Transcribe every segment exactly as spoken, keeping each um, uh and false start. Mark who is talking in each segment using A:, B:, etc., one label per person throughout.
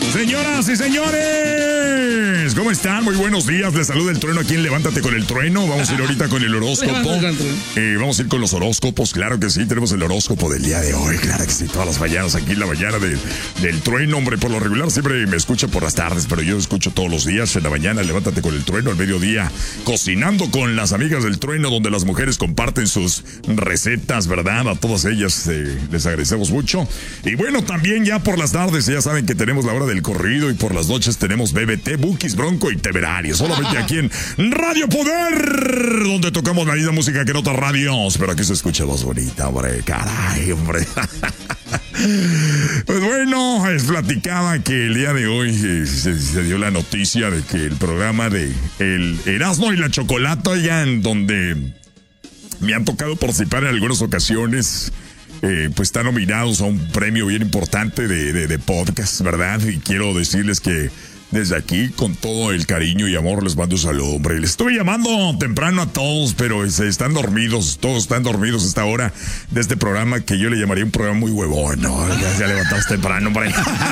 A: Señoras y señores, ¿cómo están? Muy buenos días. Les saluda el trueno aquí en Levántate con el Trueno. Vamos a ir ahorita con el horóscopo. Eh, vamos a ir con los horóscopos, claro que sí. Tenemos el horóscopo del día de hoy, claro que sí. Todas las mañanas aquí en la mañana de, del Trueno. Hombre, por lo regular siempre me escucha por las tardes, pero yo escucho todos los días. En la mañana, Levántate con el Trueno. Al mediodía, cocinando con las amigas del Trueno, donde las mujeres comparten sus recetas, ¿verdad? A todas ellas eh, les agradecemos mucho. Y bueno, también ya por las tardes, ya saben que tenemos la hora del corrido, y por las noches tenemos B B T, Bukis, Bronco y Temerario. Solamente aquí en Radio Poder, donde tocamos la misma música que en otras radios, pero aquí se escucha más bonita, hombre. Caray, hombre. Pues bueno, les platicaba que el día de hoy eh, se, se dio la noticia de que el programa de El Erasmo y la Chocolata, oigan, donde me han tocado participar en algunas ocasiones, Eh, pues están nominados a un premio bien importante de, de, de podcast, ¿verdad? Y quiero decirles que desde aquí, con todo el cariño y amor, les mando un saludo, hombre. Les estuve llamando temprano a todos, pero se están dormidos, todos están dormidos a esta hora de este programa, que yo le llamaría un programa muy huevón, ¿no? Ya se levantaste temprano, hombre.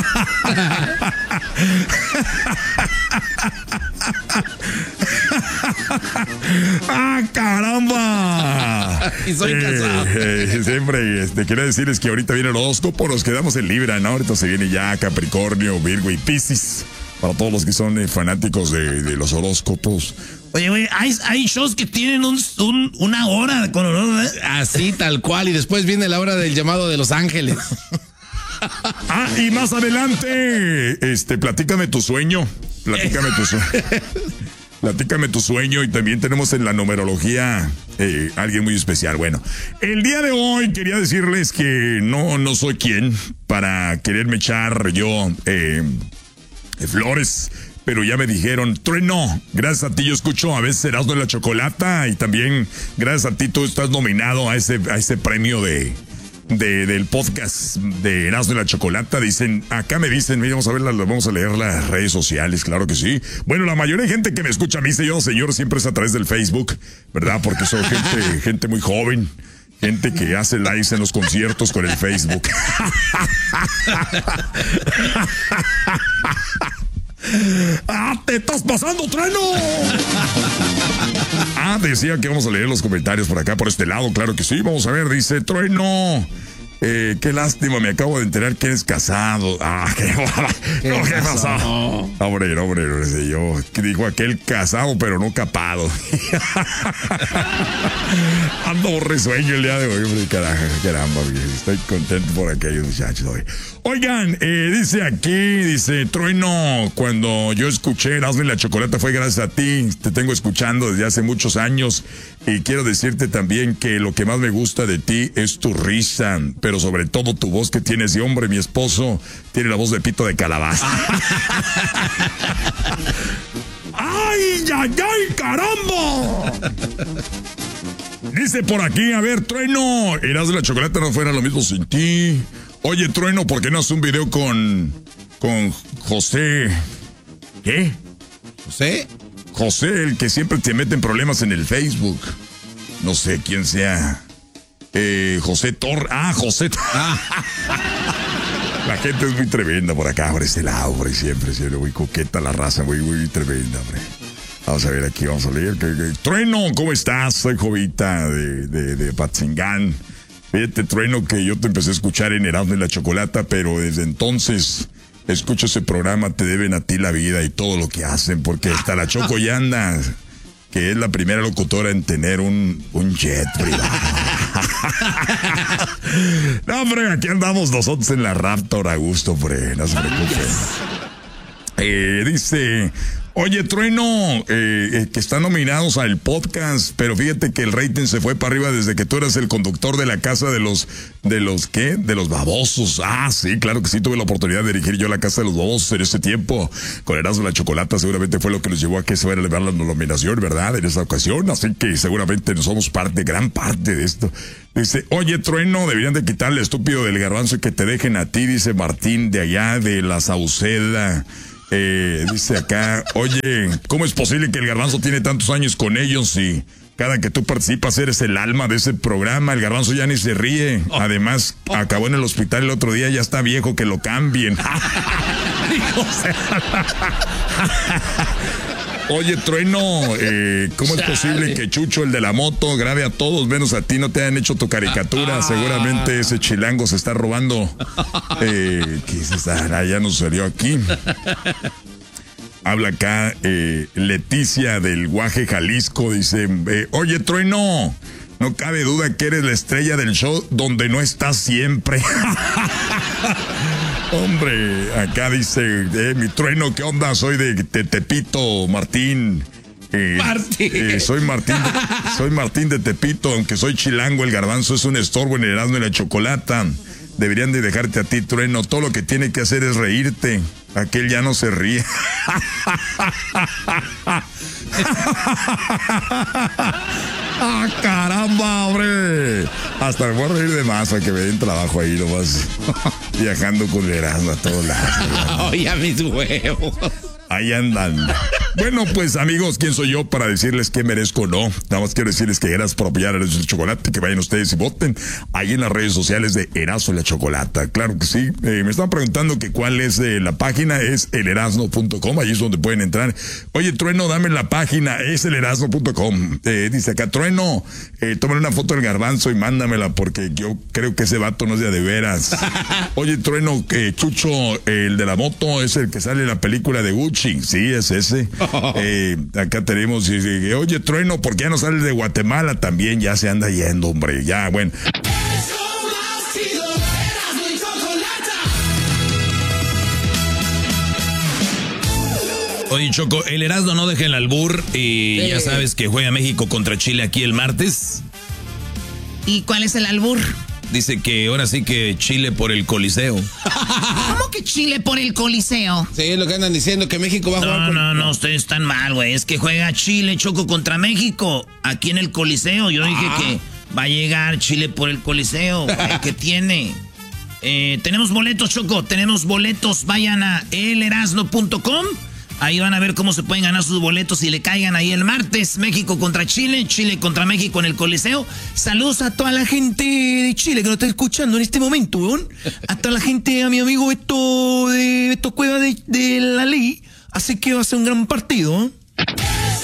A: ¡Ah, caramba!
B: Y soy
A: eh,
B: casado.
A: Eh, siempre este, quiero decirles que ahorita viene el horóscopo, nos quedamos en Libra, ¿no? Ahorita se viene ya Capricornio, Virgo y Piscis. Para todos los que son eh, fanáticos de, de los horóscopos.
C: Oye, güey, hay, hay shows que tienen un, un, una hora con honor, ¿eh?
B: Así, tal cual. Y después viene la hora del llamado de Los Ángeles.
A: Ah, y más adelante, este, platícame tu sueño. Platícame tu sueño. Platícame tu sueño. Y también tenemos en la numerología eh, alguien muy especial. Bueno, el día de hoy quería decirles que no, no soy quien para quererme echar yo eh, flores, pero ya me dijeron, Trueno, gracias a ti yo escucho a veces Erasmo y la Chocolata, y también gracias a ti tú estás nominado a ese, a ese premio de... De, del podcast de Erasmo y la Chocolata. Dicen, acá me dicen, vamos a ver, vamos a leer las redes sociales, claro que sí. Bueno, la mayoría de gente que me escucha a mí, señor, señor, siempre es a través del Facebook, ¿verdad? Porque soy gente, gente muy joven, gente que hace likes en los conciertos con el Facebook. ¡Ah, te estás pasando, Trueno! Ah, decía que vamos a leer los comentarios por acá, por este lado, claro que sí. Vamos a ver, dice Trueno. Eh, qué lástima, me acabo de enterar que eres casado. Ah, qué, ¿Qué, no, ¿qué pasó? No. Hombre, hombre, no sé yo. Que dijo aquel casado, pero no capado. Ando risueño el día de hoy, hombre, carajo, caramba, estoy contento por aquellos muchachos hoy. Oigan, eh, dice aquí, dice Trueno, cuando yo escuché Erasmo y la Chocolata fue gracias a ti, te tengo escuchando desde hace muchos años, y quiero decirte también que lo que más me gusta de ti es tu risa, pero sobre todo tu voz que tienes de hombre. Mi esposo tiene la voz de pito de calabaza. ¡Ay, ay, ay, caramba! Dice por aquí, a ver, Trueno, Erasmo y la Chocolata no fuera lo mismo sin ti. Oye, Trueno, ¿por qué no haces un video con, con José? ¿Qué?
B: ¿José?
A: José, el que siempre te mete en problemas en el Facebook. No sé quién sea. Eh, José Torres. Ah, José. Ah. La gente es muy tremenda por acá, por este lado, por ahí siempre, siempre muy coqueta la raza, muy, muy tremenda, hombre. Vamos a ver aquí, vamos a leer. Trueno, ¿cómo estás? Soy Jovita de, de, de Patzingán. Fíjate, Trueno, que yo te empecé a escuchar en Erasmo y la Chocolata, pero desde entonces escucho ese programa, te deben a ti la vida y todo lo que hacen, porque hasta la Choco ya anda, que es la primera locutora en tener un, un jet privado. No, hombre, aquí andamos nosotros en la Raptor a gusto, hombre, no se preocupen. Eh, dice... Oye, Trueno, eh, eh, que están nominados al podcast, pero fíjate que el rating se fue para arriba desde que tú eras el conductor de la casa de los, de los, ¿qué? De los babosos. Ah, sí, claro que sí, tuve la oportunidad de dirigir yo la casa de los babosos en ese tiempo. Con Erasmo y la Chocolata seguramente fue lo que nos llevó a que se fuera a elevar la nominación, ¿verdad? En esa ocasión, así que seguramente no somos parte, gran parte de esto. Dice, oye, Trueno, deberían de quitarle estúpido del Garbanzo y que te dejen a ti, dice Martín, de allá de la Sauceda. Eh, dice acá, oye, ¿cómo es posible que el Garbanzo tiene tantos años con ellos y Cada que tú participas eres el alma de ese programa. El Garbanzo ya ni se ríe. Además, acabó en el hospital el otro día, ya está viejo, que lo cambien. Oye, Trueno, eh, ¿cómo es posible que Chucho, el de la moto, grabe a todos, menos a ti, no te hayan hecho tu caricatura? Seguramente ese chilango se está robando. Eh, ¿Qué es esa? Ah, ya nos salió aquí. Habla acá eh, Leticia del Guaje, Jalisco, dice, eh, oye, Trueno, no cabe duda que eres la estrella del show donde no estás siempre. Hombre, acá dice, eh, mi Trueno, ¿qué onda? Soy de, de Tepito, Martín. Eh,
B: Martín.
A: Eh, soy Martín, de, soy Martín de Tepito, aunque soy chilango, el Garbanzo es un estorbo en el Erasmo y la Chocolata. Deberían de dejarte a ti, Trueno. Todo lo que tiene que hacer es reírte. Aquel ya no se ríe. ¡Ah, caramba, hombre! Hasta me voy a reír de más para que me den trabajo ahí nomás. Viajando con el Erasmo a todos lados.
B: Oye, a mis huevos.
A: Ahí andan. Bueno, pues amigos, ¿quién soy yo para decirles qué merezco o no? Nada más quiero decirles que gracias por apoyar a Erasmo y la Chocolata, que vayan ustedes y voten ahí en las redes sociales de Erasmo y la Chocolata. Claro que sí. Eh, me estaban preguntando que cuál es eh, la página, es el erasmo punto com, allí es donde pueden entrar. Oye, Trueno, dame la página, es el erasmo punto com. Eh, dice acá, Trueno, eh, tómale una foto del Garbanzo y mándamela porque yo creo que ese vato no es de a de veras. Oye, Trueno, eh, Chucho, eh, el de la moto, es el que sale en la película de Gucci. Sí, es ese. Eh, acá tenemos, y, y, oye, Trueno, ¿por qué ya no sale de Guatemala? También ya se anda yendo, hombre. Ya, bueno.
C: Oye, Choco, el Erasmo no deja el albur y sí. Ya sabes que juega México contra Chile aquí el martes.
D: ¿Y cuál es el albur?
C: Dice que ahora sí que Chile por el Coliseo.
D: ¿Cómo que Chile por el Coliseo?
B: Sí, es lo que andan diciendo, que México va a jugar.
C: No,
B: por...
C: no, no, ustedes están mal, güey. Es que juega Chile, Choco, contra México aquí en el Coliseo. Yo dije ah. que va a llegar Chile por el Coliseo. ¿Qué tiene? Eh, tenemos boletos, Choco, tenemos boletos. Vayan a el erasmo punto com. Ahí van a ver cómo se pueden ganar sus boletos y le caigan ahí el martes. México contra Chile, Chile contra México en el Coliseo. Saludos a toda la gente de Chile que nos está escuchando en este momento, weón. A toda la gente, a mi amigo Beto, de Beto Cueva de, de la Ley. Así que va a ser un gran partido, ¿eh?